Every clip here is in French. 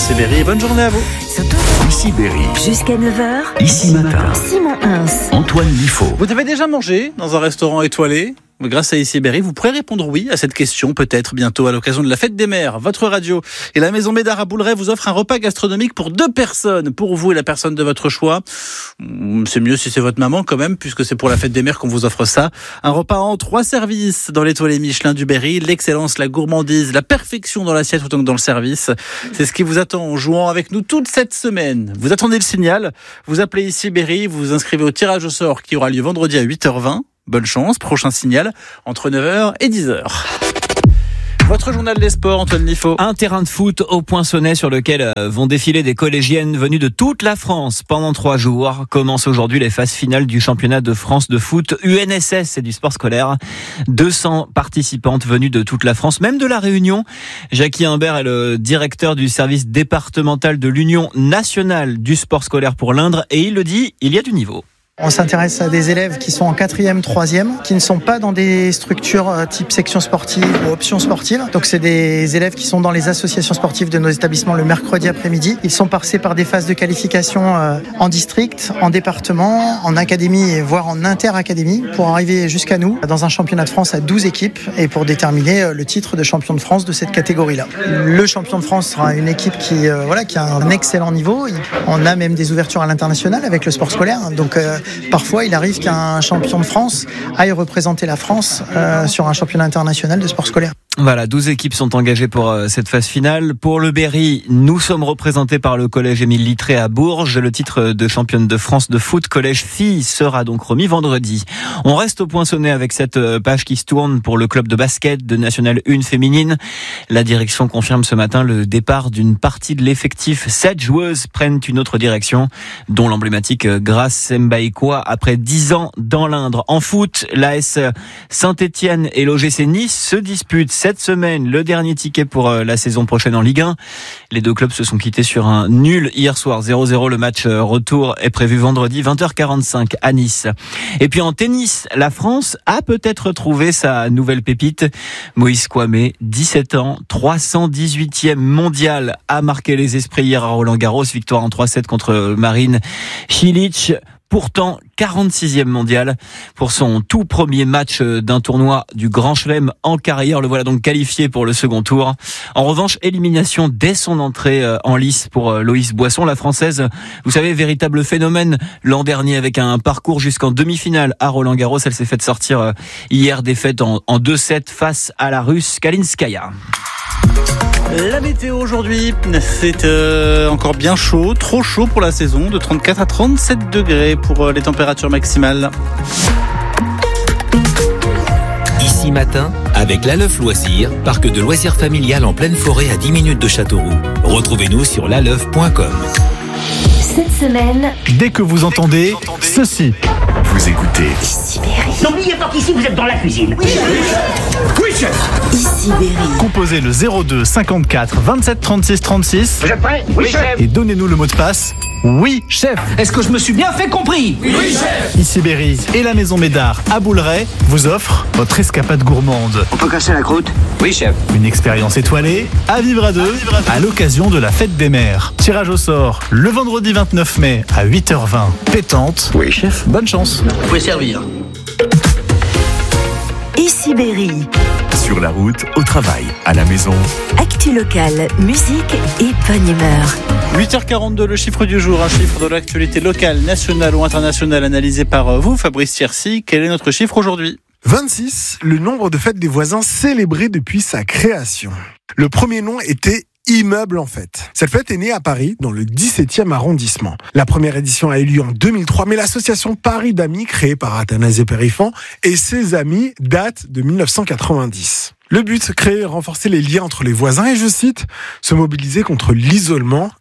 IC Berry. Bonne journée à vous. IC Berry. Jusqu'à 9h. IC Matin. Simon Hins. Antoine Liffaut. Vous avez déjà mangé dans un restaurant étoilé ? Grâce à IC Berry, vous pourrez répondre oui à cette question, peut-être bientôt à l'occasion de la fête des mères. Votre radio et la Maison Médard à Bouleret vous offrent un repas gastronomique pour 2 personnes, pour vous et la personne de votre choix. C'est mieux si c'est votre maman quand même, puisque c'est pour la fête des mères qu'on vous offre ça. Un repas en 3 services dans l'étoilé Michelin du Berry. L'excellence, la gourmandise, la perfection dans l'assiette autant que dans le service. C'est ce qui vous attend en jouant avec nous toute cette semaine. Vous attendez le signal, vous appelez IC Berry, vous vous inscrivez au tirage au sort qui aura lieu vendredi à 8h20. Bonne chance, prochain signal entre 9h et 10h. Votre journal des sports, Antoine Liffaut. Un terrain de foot au Poinçonnet sur lequel vont défiler des collégiennes venues de toute la France pendant 3 jours. Commencent aujourd'hui les phases finales du championnat de France de foot UNSS, c'est du sport scolaire. 200 participantes venues de toute la France, même de la Réunion. Jackie Imbert est le directeur du service départemental de l'Union nationale du sport scolaire pour l'Indre et il le dit, il y a du niveau. On s'intéresse à des élèves qui sont en 4e, 3e, qui ne sont pas dans des structures type section sportive ou option sportive. Donc c'est des élèves qui sont dans les associations sportives de nos établissements le mercredi après-midi. Ils sont passés par des phases de qualification en district, en département, en académie, voire en inter-académie, pour arriver jusqu'à nous dans un championnat de France à 12 équipes et pour déterminer le titre de champion de France de cette catégorie-là. Le champion de France sera une équipe qui a un excellent niveau. On a même des ouvertures à l'international avec le sport scolaire. Donc parfois, il arrive qu'un champion de France aille représenter la France sur un championnat international de sport scolaire. Voilà, 12 équipes sont engagées pour cette phase finale. Pour le Berry, nous sommes représentés par le collège Émile Littré à Bourges. Le titre de championne de France de foot collège filles sera donc remis vendredi. On reste au Poinçonnet avec cette page qui se tourne pour le club de basket de National 1 féminine. La direction confirme ce matin le départ d'une partie de l'effectif. 7 joueuses prennent une autre direction, dont l'emblématique Grace Mbaïkoua après 10 ans dans l'Indre. En foot, l'AS Saint-Étienne et l'OGC Nice se disputent cette semaine le dernier ticket pour la saison prochaine en Ligue 1. Les 2 clubs se sont quittés sur un nul hier soir 0-0. Le match retour est prévu vendredi 20h45 à Nice. Et puis en tennis, la France a peut-être trouvé sa nouvelle pépite. Moïse Kouamé, 17 ans, 318e mondial, a marqué les esprits hier à Roland-Garros. Victoire en 3-7 contre Marine Cilic. Pourtant, 46e mondial pour son tout premier match d'un tournoi du Grand Chelem en carrière. Le voilà donc qualifié pour le second tour. En revanche, élimination dès son entrée en lice pour Loïs Boisson, la Française. Vous savez, véritable phénomène l'an dernier avec un parcours jusqu'en demi-finale à Roland-Garros. Elle s'est faite sortir hier, défaite en 2-7 face à la Russe Kalinskaya. La météo aujourd'hui, c'est encore bien chaud, trop chaud pour la saison, de 34 à 37 degrés pour les températures maximales. IC Matin, avec l'Aleuf Loisirs, parc de loisirs familial en pleine forêt à 10 minutes de Châteauroux. Retrouvez-nous sur laleuf.com. Cette semaine, Dès que vous entendez ceci, Vous écoutez IC Berry. N'oubliez pas qu'ici vous êtes dans la cuisine. Oui, chef. IC Berry. composez le 02 54 27 36 36 Vous êtes prêts? Oui, chef. et donnez-nous le mot de passe. Oui, chef. Est-ce que je me suis bien fait compris? Oui, chef. IC Berry et la Maison Médard à Bouleret vous offrent votre escapade gourmande. On peut casser la croûte? Oui, chef. Une expérience étoilée à vivre à 2 à l'occasion de la fête des mères. Tirage au sort le vendredi 29 mai à 8h20. Pétante. Oui, chef. Bonne chance. Vous pouvez servir. IC Berry. Sur la route, au travail, à la maison. Actu locale, musique et bonne humeur. 8h42, le chiffre du jour, un chiffre de l'actualité locale, nationale ou internationale analysé par vous, Fabrice Thiercy. Quel est notre chiffre aujourd'hui ? 26, le nombre de fêtes des voisins célébrées depuis sa création. Le premier nom était immeuble en fête. Cette fête est née à Paris, dans le 17e arrondissement. La première édition a eu lieu en 2003, mais l'association Paris d'Amis, créée par Athanase Périfan et ses amis, date de 1990. Le but, créer et renforcer les liens entre les voisins et, je cite, se mobiliser contre l'isolement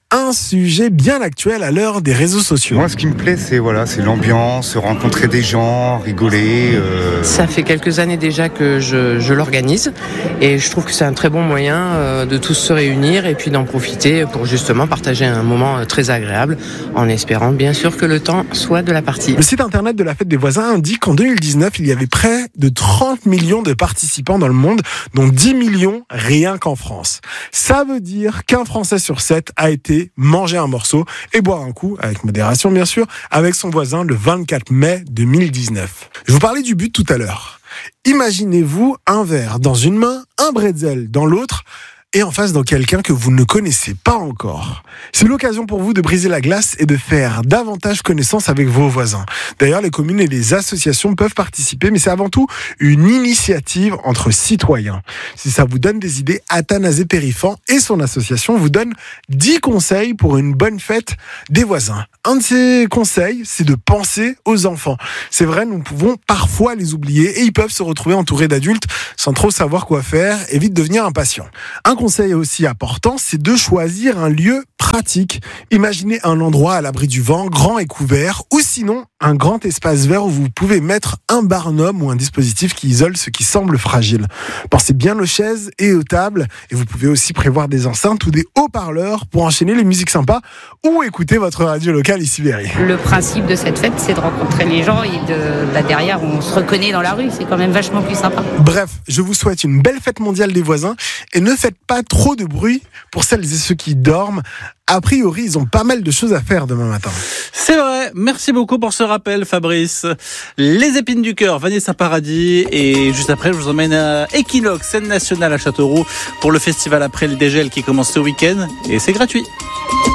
un sujet bien actuel à l'heure des réseaux sociaux. Moi, ce qui me plaît, c'est l'ambiance, rencontrer des gens, rigoler. Ça fait quelques années déjà que je l'organise et je trouve que c'est un très bon moyen de tous se réunir et puis d'en profiter pour justement partager un moment très agréable en espérant bien sûr que le temps soit de la partie. Le site internet de la Fête des Voisins indique qu'en 2019, il y avait près de 30 millions de participants dans le monde, dont 10 millions rien qu'en France. Ça veut dire qu'un Français sur 7 a été manger un morceau et boire un coup, avec modération bien sûr, avec son voisin le 24 mai 2019. Je vous parlais du but tout à l'heure. Imaginez-vous un verre dans une main, un bretzel dans l'autre, et en face dans quelqu'un que vous ne connaissez pas encore. C'est l'occasion pour vous de briser la glace et de faire davantage connaissance avec vos voisins. D'ailleurs, les communes et les associations peuvent participer, mais c'est avant tout une initiative entre citoyens. Si ça vous donne des idées, Athanase Périfan et son association vous donnent 10 conseils pour une bonne fête des voisins. Un de ces conseils, c'est de penser aux enfants. C'est vrai, nous pouvons parfois les oublier et ils peuvent se retrouver entourés d'adultes sans trop savoir quoi faire et vite devenir impatients. Un conseil aussi important, c'est de choisir un lieu pratique. Imaginez un endroit à l'abri du vent, grand et couvert, ou sinon un grand espace vert où vous pouvez mettre un barnum ou un dispositif qui isole ce qui semble fragile. Pensez bien aux chaises et aux tables, et vous pouvez aussi prévoir des enceintes ou des haut-parleurs pour enchaîner les musiques sympas ou écouter votre radio locale ici Berry. Le principe de cette fête, c'est de rencontrer les gens et derrière on se reconnaît dans la rue, c'est quand même vachement plus sympa. Bref, je vous souhaite une belle fête mondiale des voisins et ne faites pas trop de bruit pour celles et ceux qui dorment. A priori, ils ont pas mal de choses à faire demain matin. C'est vrai. Merci beaucoup pour ce rappel, Fabrice. Les épines du cœur, Vanessa Paradis. Et juste après, je vous emmène à Equinox, scène nationale à Châteauroux, pour le festival après le dégel qui commence ce week-end. Et c'est gratuit.